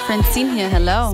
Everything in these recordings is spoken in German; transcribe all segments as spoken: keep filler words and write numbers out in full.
Francine hier, hello.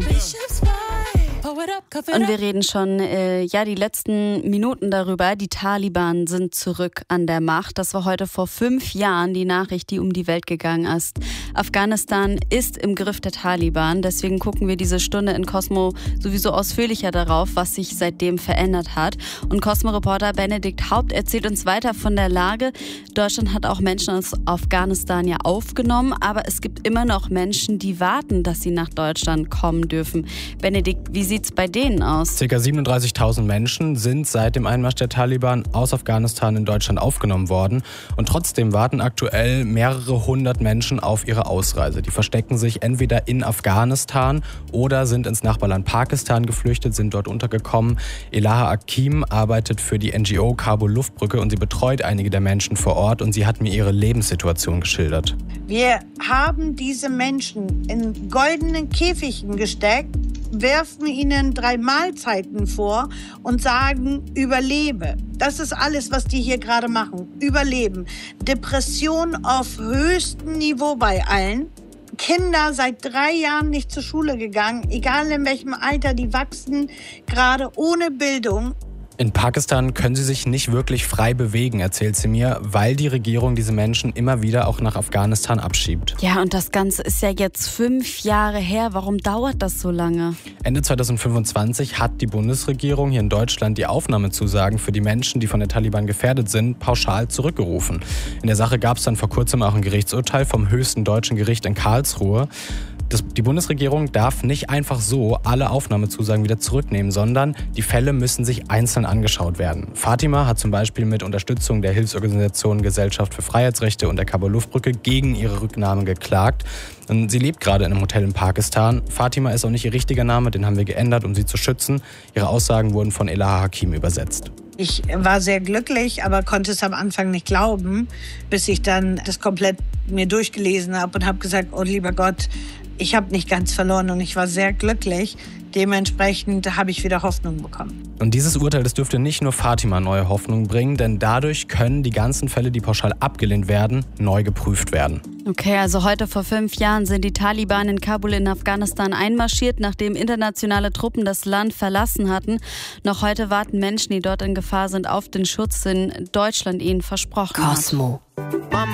Und wir reden schon äh, ja die letzten Minuten darüber. Die Taliban sind zurück an der Macht. Das war heute vor fünf Jahren die Nachricht, die um die Welt gegangen ist. Afghanistan ist im Griff der Taliban. Deswegen gucken wir diese Stunde in Cosmo sowieso ausführlicher darauf, was sich seitdem verändert hat. Und Cosmo-Reporter Benedikt Haupt erzählt uns weiter von der Lage. Deutschland hat auch Menschen aus Afghanistan ja aufgenommen, aber es gibt immer noch Menschen, die warten, dass sie nach Deutschland kommen dürfen. Benedikt, wie sieht's bei denen aus? Circa siebenunddreißigtausend Menschen sind seit dem Einmarsch der Taliban aus Afghanistan in Deutschland aufgenommen worden. Und trotzdem warten aktuell mehrere hundert Menschen auf ihre Ausreise. Die verstecken sich entweder in Afghanistan oder sind ins Nachbarland Pakistan geflüchtet, sind dort untergekommen. Elaha Akim arbeitet für die N G O Kabul Luftbrücke und sie betreut einige der Menschen vor Ort und sie hat mir ihre Lebenssituation geschildert. Wir haben diese Menschen in goldenen Käfigen gesteckt, werfen ihnen drei Mahlzeiten vor und sagen, überlebe. Das ist alles, was die hier gerade machen. Überleben. Depression auf höchstem Niveau bei allen. Kinder seit drei Jahren nicht zur Schule gegangen, egal in welchem Alter, die wachsen gerade ohne Bildung. In Pakistan können sie sich nicht wirklich frei bewegen, erzählt sie mir, weil die Regierung diese Menschen immer wieder auch nach Afghanistan abschiebt. Ja, und das Ganze ist ja jetzt fünf Jahre her. Warum dauert das so lange? Ende zweitausendfünfundzwanzig hat die Bundesregierung hier in Deutschland die Aufnahmezusagen für die Menschen, die von der Taliban gefährdet sind, pauschal zurückgerufen. In der Sache gab es dann vor kurzem auch ein Gerichtsurteil vom höchsten deutschen Gericht in Karlsruhe. Das, die Bundesregierung darf nicht einfach so alle Aufnahmezusagen wieder zurücknehmen, sondern die Fälle müssen sich einzeln angeschaut werden. Fatima hat zum Beispiel mit Unterstützung der Hilfsorganisation Gesellschaft für Freiheitsrechte und der Kabul Luftbrücke gegen ihre Rücknahme geklagt. Und sie lebt gerade in einem Hotel in Pakistan. Fatima ist auch nicht ihr richtiger Name, den haben wir geändert, um sie zu schützen. Ihre Aussagen wurden von Elaha Hakim übersetzt. Ich war sehr glücklich, aber konnte es am Anfang nicht glauben, bis ich dann das komplett mir durchgelesen habe und habe gesagt, oh lieber Gott, ich habe nicht ganz verloren und ich war sehr glücklich. Dementsprechend habe ich wieder Hoffnung bekommen. Und dieses Urteil, das dürfte nicht nur Fatima neue Hoffnung bringen, denn dadurch können die ganzen Fälle, die pauschal abgelehnt werden, neu geprüft werden. Okay, also heute vor fünf Jahren sind die Taliban in Kabul in Afghanistan einmarschiert, nachdem internationale Truppen das Land verlassen hatten. Noch heute warten Menschen, die dort in Gefahr sind, auf den Schutz, den Deutschland ihnen versprochen hat. Cosmo.